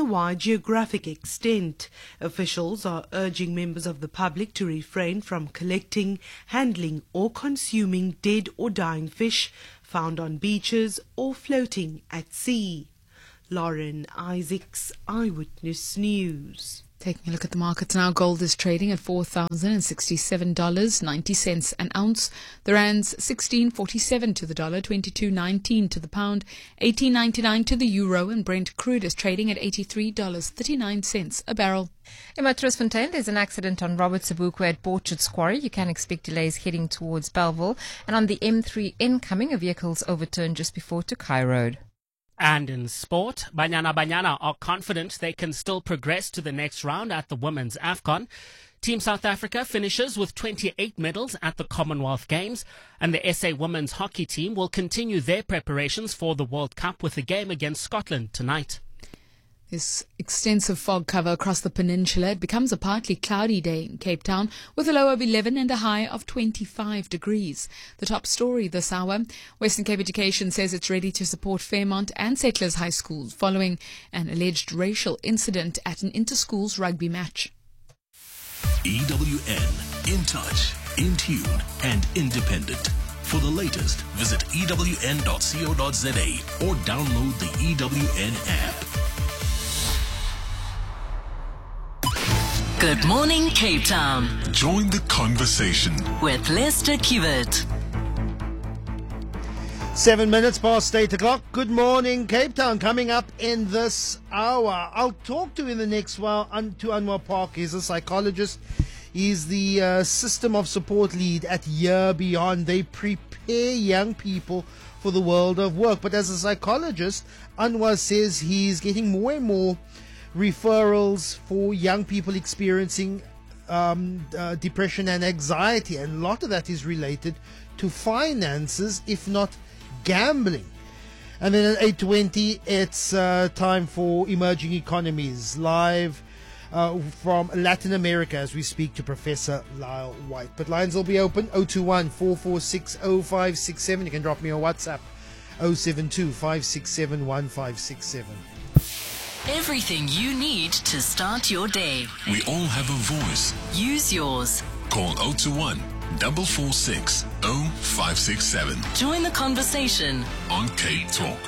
geographic extent. Officials are urging members of the public to refrain from collecting, handling or consuming dead or dying fish found on beaches or floating at sea. Lauren Isaacs, Eyewitness News. Taking a look at the markets now, gold is trading at four thousand sixty-seven dollars and ninety cents an ounce. The rand's sixteen forty-seven to the dollar, twenty-two nineteen to the pound, eighteen ninety-nine to the euro, and Brent crude is trading at eighty-three dollars and thirty-nine cents a barrel. In Matroosfontein, there's an accident on Robert Sobukwe at Borchard's Quarry. You can expect delays heading towards Belleville. And on the M three incoming, a vehicle's overturned just before Tokai Road. And in sport, Banyana Banyana are confident they can still progress to the next round at the Women's AFCON. Team South Africa finishes with twenty-eight medals at the Commonwealth Games, and the S A Women's Hockey team will continue their preparations for the World Cup with a game against Scotland tonight. This extensive fog cover across the peninsula. It becomes a partly cloudy day in Cape Town with a low of eleven and a high of twenty-five degrees. The top story this hour, Western Cape Education says it's ready to support Fairmont and Settlers High Schools following an alleged racial incident at an inter-schools rugby match. E W N, in touch, in tune and independent. For the latest, visit E W N dot co dot za or download the E W N app. Good morning, Cape Town. Join the conversation with Lester Kiewit. Seven minutes past eight o'clock. Good morning, Cape Town. Coming up in this hour, I'll talk to in the next while to Anwar Park. He's a psychologist. He's the uh, system of support lead at Year Beyond. They prepare young people for the world of work. But as a psychologist, Anwar says he's getting more and more referrals for young people experiencing um, uh, depression and anxiety, and a lot of that is related to finances, if not gambling. And then at eight twenty, it's uh, time for Emerging Economies, live uh, from Latin America as we speak to Professor Lyle White. But lines will be open, zero two one, four four six, zero five six seven. You can drop me a WhatsApp, zero seven two, five six seven, one five six seven. Everything you need to start your day. We all have a voice. Use yours. Call zero two one, four four six, zero five six seven. Join the conversation on Cape Talk.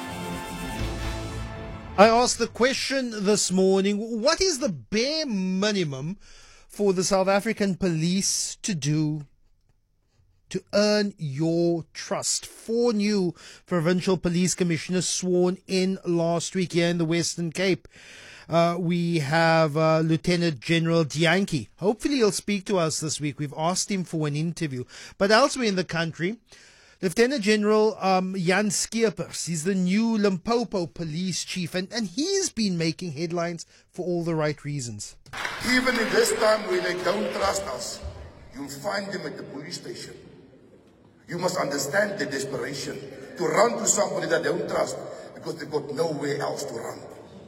I asked the question this morning, what is the bare minimum for the South African police to do to earn your trust? Four new provincial police commissioners sworn in last week here in the Western Cape. Uh, we have uh, Lieutenant General Dianki. Hopefully he'll speak to us this week. We've asked him for an interview. But elsewhere in the country, Lieutenant General um, Jan Skeepers, he's the new Limpopo police chief, and, and he's been making headlines for all the right reasons. Even in this time when they don't trust us, you'll find them at the police station. You must understand the desperation to run to somebody that they don't trust because they've got nowhere else to run.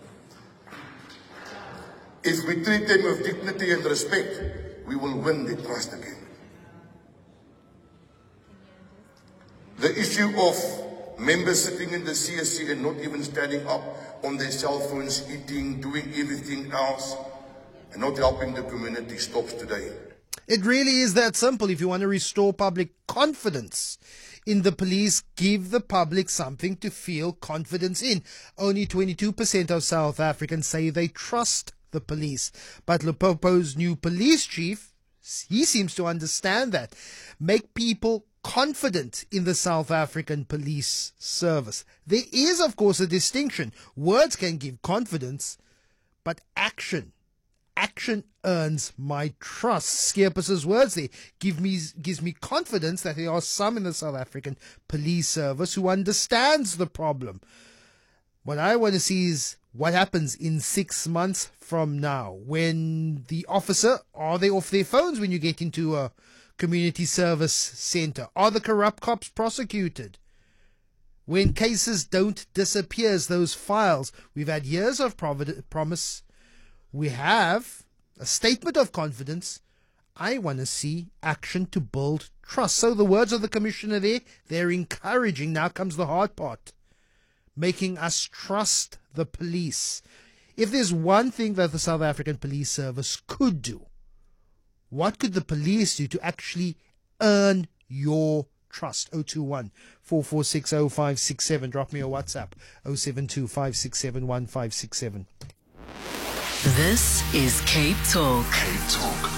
If we treat them with dignity and respect, we will win their trust again. The issue of members sitting in the C S C and not even standing up on their cell phones, eating, doing everything else, and not helping the community stops today. It really is that simple. If you want to restore public confidence in the police, give the public something to feel confidence in. Only twenty-two percent of South Africans say they trust the police. But Limpopo's new police chief, he seems to understand that. Make people confident in the South African police service. There is, of course, a distinction. Words can give confidence, but action Action earns my trust. Skeepers' words there give me gives me confidence that there are some in the South African police service who understands the problem. What I want to see is what happens in six months from now when the officer, are they off their phones when you get into a community service center? Are the corrupt cops prosecuted? When cases don't disappear, those files, we've had years of promise. We have a statement of confidence. I want to see action to build trust. So the words of the commissioner there, they're encouraging. Now comes the hard part. Making us trust the police. if there's one thing that the South African Police Service could do, what could the police do to actually earn your trust? oh two one, four four six, oh five six seven. Drop me a WhatsApp, oh seven two, five six seven, one five six seven. This is Cape Talk. Cape Talk.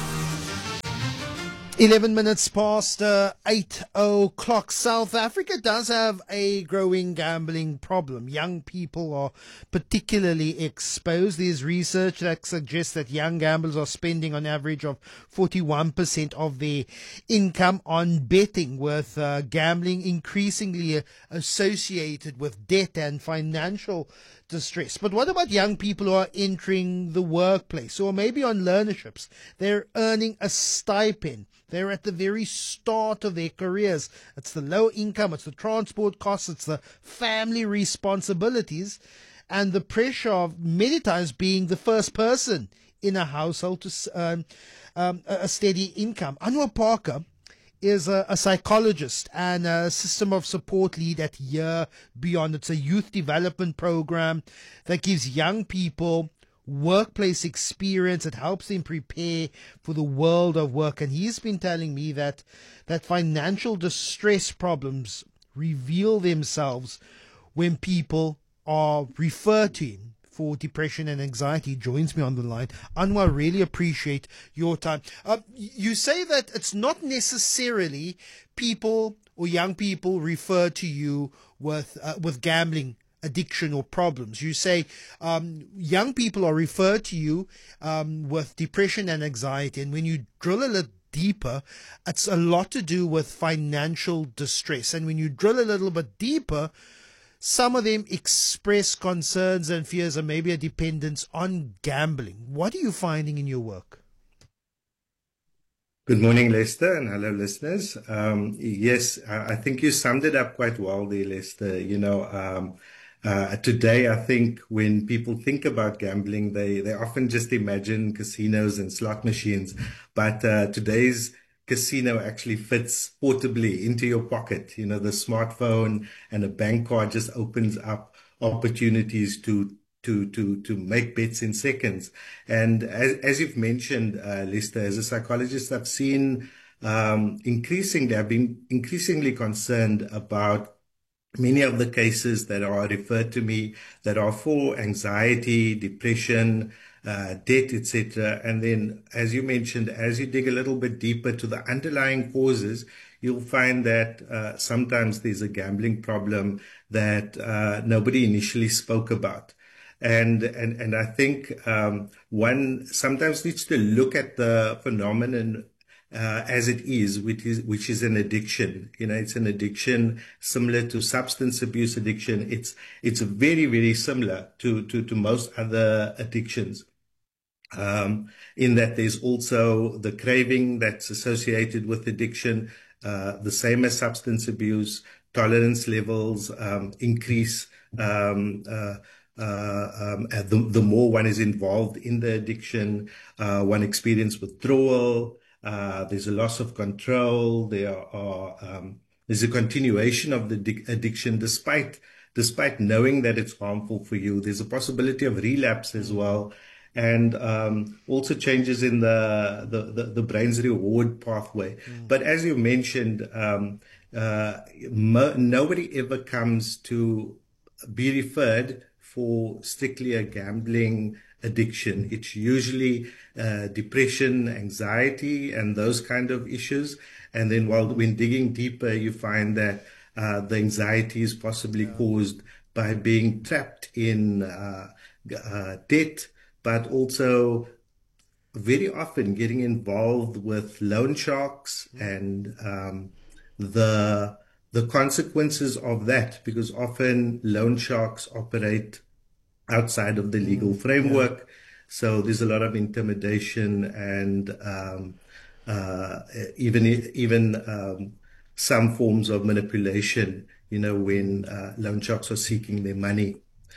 eleven minutes past uh, eight o'clock. South Africa does have a growing gambling problem. Young people are particularly exposed. There's research that suggests that young gamblers are spending on average of forty-one percent of their income on betting, with uh, gambling increasingly uh, associated with debt and financial distress. But what about young people who are entering the workplace or maybe on learnerships? They're earning a stipend. They're at the very start of their careers. It's the low income, it's the transport costs, it's the family responsibilities, and the pressure of many times being the first person in a household to earn um, a steady income. Anwar Parker is a, a psychologist and a system of support lead at Year Beyond. It's a youth development program that gives young people workplace experience. It helps them prepare for the world of work. And he's been telling me that that financial distress problems reveal themselves when people are referred to him for depression and anxiety. He joins me on the line. Anwar, really appreciate your time. Uh, you say that it's not necessarily people or young people refer to you with uh, with gambling addiction or problems. You say um, young people are referred to you um, with depression and anxiety, and when you drill a little deeper, it's a lot to do with financial distress. And when you drill a little bit deeper, some of them express concerns and fears and maybe a dependence on gambling. What are you finding in your work? Good morning, Lester, and hello, listeners. Um, yes, I think you summed it up quite well there, Lester. You know, um, uh, today, I think when people think about gambling, they, they often just imagine casinos and slot machines. But uh, today's casino actually fits portably into your pocket. You know, the smartphone and a bank card just opens up opportunities to to to to make bets in seconds. And as, as you've mentioned, uh, Lester, as a psychologist, I've seen um, increasingly, I've been increasingly concerned about many of the cases that are referred to me that are for anxiety, depression, uh, debt, et cetera. And then, as you mentioned, as you dig a little bit deeper to the underlying causes, you'll find that uh, sometimes there's a gambling problem that uh, nobody initially spoke about. And, and, and I think um, one sometimes needs to look at the phenomenon Uh, as it is, which is which is an addiction. You know, it's an addiction similar to substance abuse addiction. It's it's very very similar to to to most other addictions. Um, in that there's also the craving that's associated with addiction, uh, the same as substance abuse. Tolerance levels um, increase um, uh, Uh, um, the, the more one is involved in the addiction, uh, one experiences withdrawal. Uh, there's a loss of control. There are um, there's a continuation of the di- addiction despite despite knowing that it's harmful for you. There's a possibility of relapse as well, and um, also changes in the the, the, the brain's reward pathway. Mm. But as you mentioned, um, uh, mo- nobody ever comes to be referred for strictly a gambling addiction. It's usually uh, depression, anxiety, and those kind of issues. And then while when digging deeper, you find that uh, the anxiety is possibly yeah. caused by being trapped in uh, uh, debt, but also very often getting involved with loan sharks and um, the the consequences of that, because often loan sharks operate outside of the legal framework. Yeah. So there's a lot of intimidation and um, uh, even even um, some forms of manipulation, you know, when uh, loan sharks are seeking their money.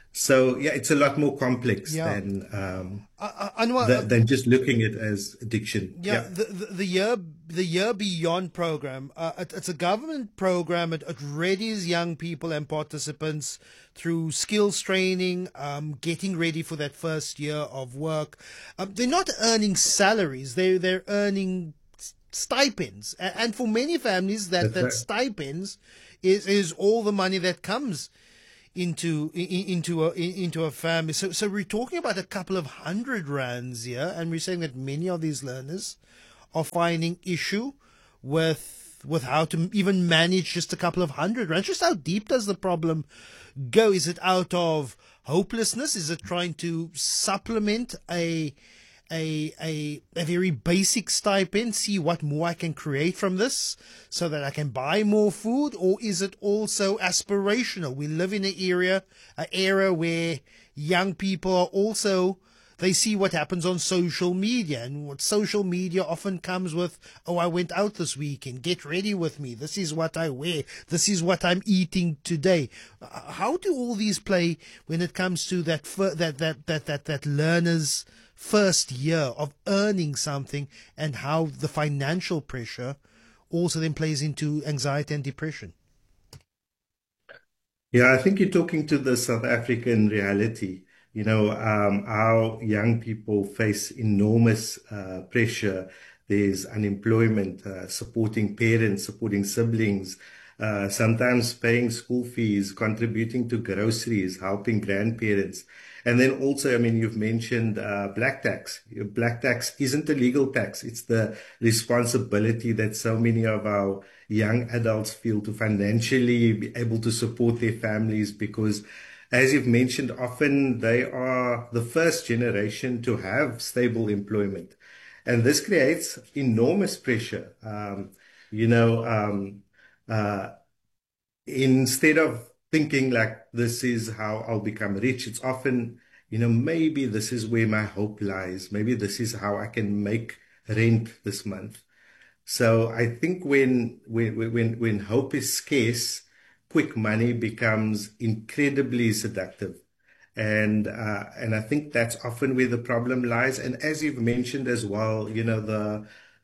So yeah, it's a lot more complex Yeah. than um, Uh, uh, Anwar, than, than just looking at it as addiction. Yeah, The, the the year the year beyond program. Uh, it, it's a government program. It, it readies young people and participants through skills training, um, getting ready for that first year of work. Um, they're not earning salaries. They they're earning stipends, and, and for many families, that That's that right. stipends is is all the money that comes into in- into a into a family. So so we're talking about a couple of hundred rands here, and we're saying that many of these learners are finding issue with with how to even manage just a couple of hundred rands. Just how deep does the problem go? Is it out of hopelessness? Is it trying to supplement a a a a very basic stipend, see what more I can create from this so that I can buy more food? Or is it also aspirational? We live in an area, an era where young people are also, they see what happens on social media, and what social media often comes with, oh, I went out this weekend, get ready with me, this is what I wear, this is what I'm eating today. Uh, How do all these play when it comes to that fir- that that that that that learner's first year of earning something, and how the financial pressure also then plays into anxiety and depression? Yeah, I think you're talking to the South African reality. You know, um, our young people face enormous uh, pressure. There's unemployment, uh, supporting parents, supporting siblings, uh, sometimes paying school fees, contributing to groceries, helping grandparents. And then also, I mean, you've mentioned uh, black tax. Black tax isn't a legal tax. It's the responsibility that so many of our young adults feel to financially be able to support their families, because, as you've mentioned, often they are the first generation to have stable employment. And this creates enormous pressure. Um, you know, um, uh, instead of thinking like, this is how I'll become rich, it's often, you know, maybe this is where my hope lies. Maybe this is how I can make rent this month. So I think when when when when hope is scarce, quick money becomes incredibly seductive. And uh, and I think that's often where the problem lies. And as you've mentioned as well, you know, the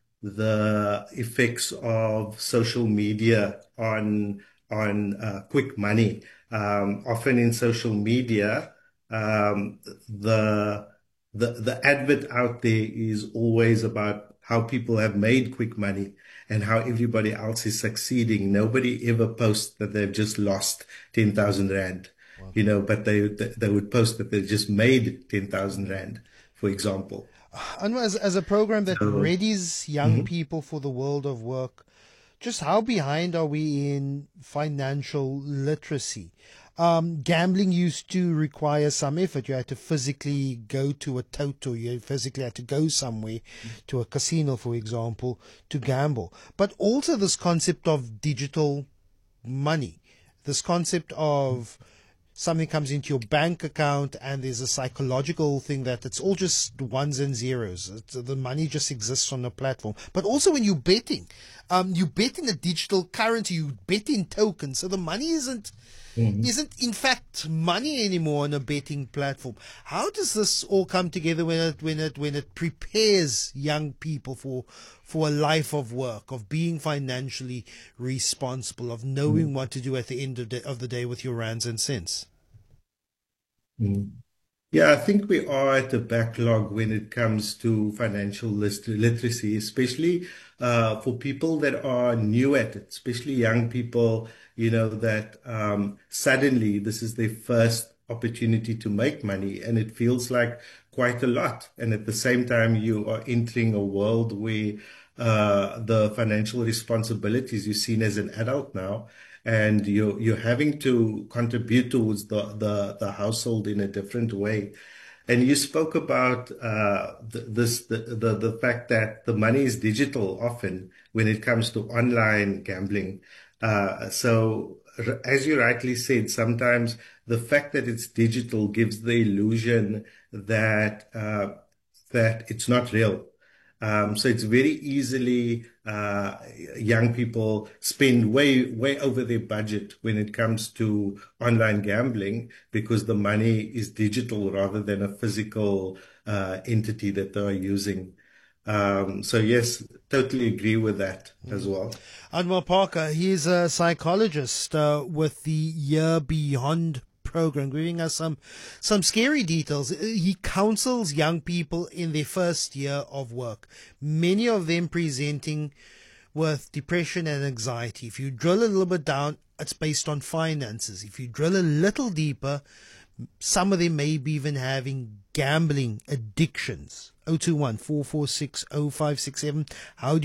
the effects of social media on on uh, quick money. Um, often in social media, um, the the the advert out there is always about how people have made quick money and how everybody else is succeeding. Nobody ever posts that they've just lost ten thousand rand, wow. you know, but they they would post that they just made ten thousand rand, for example. And as, as a program that So- readies young Mhm. people for the world of work, just how behind are we in financial literacy? Um, gambling used to require some effort. You had to physically go to a toto. You physically had to go somewhere, to a casino, for example, to gamble. But also this concept of digital money, this concept of something comes into your bank account and there's a psychological thing that it's all just ones and zeros. It's, the money just exists on the platform. But also when you're betting, um, you bet in a digital currency, you bet in tokens. So the money isn't Mhm. isn't in fact money anymore on a betting platform. How does this all come together when it when it when it prepares young people for for a life of work, of being financially responsible, of knowing what to do at the end of the, of the day with your rands and cents? Mm. Yeah, I think we are at a backlog when it comes to financial lit- literacy, especially uh, for people that are new at it, especially young people, you know, that um, suddenly this is their first opportunity to make money, and it feels like quite a lot. And at the same time, you are entering a world where uh, the financial responsibilities you're seen as an adult now, and you're you're having to contribute towards the the, the household in a different way. And you spoke about uh, th- this the, the the fact that the money is digital often when it comes to online gambling. Uh, so r- as you rightly said, sometimes the fact that it's digital gives the illusion that uh, that it's not real. Um, so it's very easily uh, young people spend way way over their budget when it comes to online gambling because the money is digital rather than a physical uh, entity that they are using. Um, so yes, totally agree with that as well. Anwar Parker, he's a psychologist uh, with the Year Beyond program, giving us some some scary details. He counsels young people in their first year of work, many of them presenting with depression and anxiety. If you drill a little bit down, it's based on finances. If you drill a little deeper, some of them may be even having gambling addictions. zero two one, four four six, zero five six seven. How do